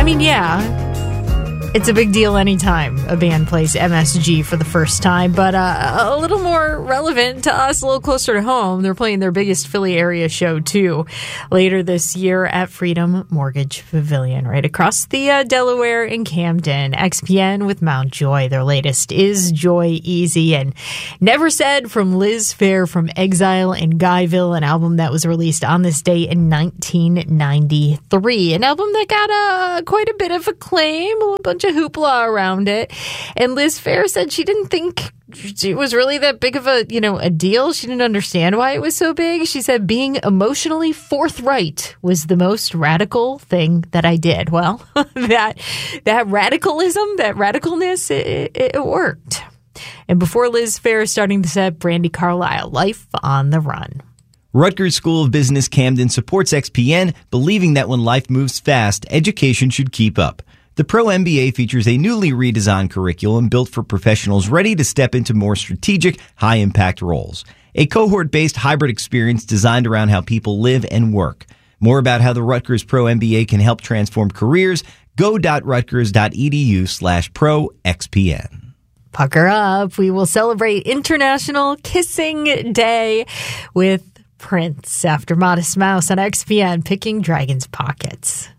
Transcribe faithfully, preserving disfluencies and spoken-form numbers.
mean, yeah. It's a big deal anytime a band plays M S G for the first time, but uh, a little more relevant to us, a little closer to home. They're playing their biggest Philly area show, too, later this year at Freedom Mortgage Pavilion, right across the uh, Delaware in Camden. X P N with Mount Joy. Their latest is Joy Easy, and Never Said from Liz Phair from Exile in Guyville, an album that was released on this day in nineteen ninety-three. An album that got uh, quite a bit of acclaim, a bunch of hoopla around it. And Liz Phair said she didn't think it was really that big of a, you know, a deal. She didn't understand why it was so big. She said being emotionally forthright was the most radical thing that I did. Well, that that radicalism, that radicalness, it, it, it worked. And before Liz Phair starting the set, Brandi Carlile, Life on the Run. Rutgers School of Business Camden supports X P N, believing that when life moves fast, education should keep up. The Pro M B A features a newly redesigned curriculum built for professionals ready to step into more strategic, high-impact roles. A cohort-based hybrid experience designed around how people live and work. More about how the Rutgers Pro M B A can help transform careers, go.rutgers.edu slash pro XPN. Pucker up. We will celebrate International Kissing Day with Prince after Modest Mouse on X P N, Picking Dragon's Pockets.